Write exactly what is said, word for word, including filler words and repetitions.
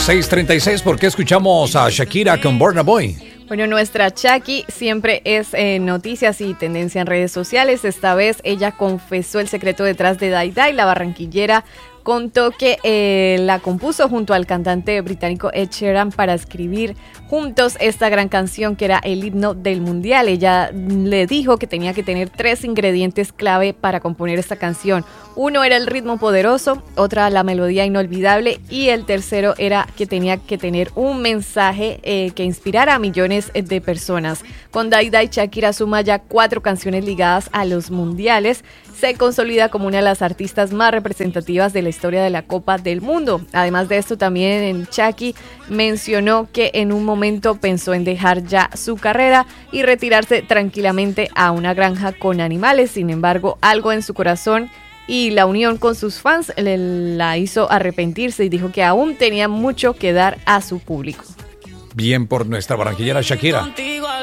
seis treinta y seis, ¿por qué escuchamos a Shakira con Burna Boy? Bueno, nuestra Shaki siempre es eh, noticias y tendencia en redes sociales. Esta vez ella confesó el secreto detrás de Dai Dai. La barranquillera contó que eh, la compuso junto al cantante británico Ed Sheeran para escribir juntos esta gran canción que era el himno del mundial. Ella le dijo que tenía que tener tres ingredientes clave para componer esta canción. Uno era el ritmo poderoso, otra la melodía inolvidable y el tercero era que tenía que tener un mensaje eh, que inspirara a millones de personas. Con Dai Dai, Shakira suma ya cuatro canciones ligadas a los mundiales. Se consolida como una de las artistas más representativas de la historia de la Copa del Mundo. Además de esto, también Shaki mencionó que en un momento pensó en dejar ya su carrera y retirarse tranquilamente a una granja con animales. Sin embargo, algo en su corazón y la unión con sus fans le, la hizo arrepentirse y dijo que aún tenía mucho que dar a su público. Bien por nuestra barranquillera Shakira.